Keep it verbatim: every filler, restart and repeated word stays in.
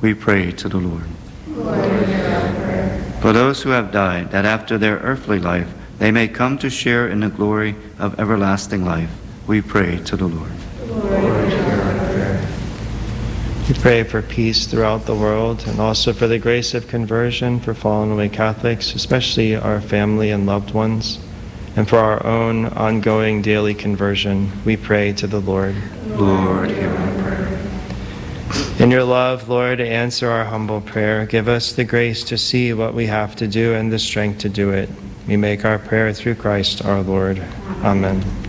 we pray to the Lord. Lord, hear our prayer. For those who have died, that after their earthly life they may come to share in the glory of everlasting life, we pray to the Lord. Lord, hear our prayer. We pray for peace throughout the world and also for the grace of conversion for fallen away Catholics, especially our family and loved ones, and for our own ongoing daily conversion. We pray to the Lord. Lord, hear our prayer. In your love, Lord, answer our humble prayer. Give us the grace to see what we have to do and the strength to do it. We make our prayer through Christ our Lord. Amen.